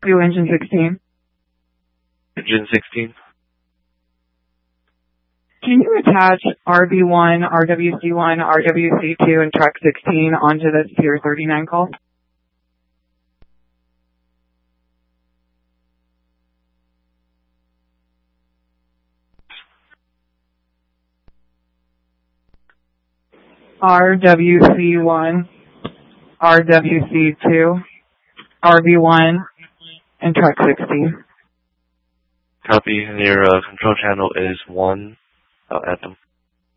Do engine 16. Engine 16. Can you attach RB1, RWC1, RWC2, and track 16 onto this Tier 39 call? RWC1, RWC2, RB1, and track 16. Copy. And your control channel is 1. I'll add them.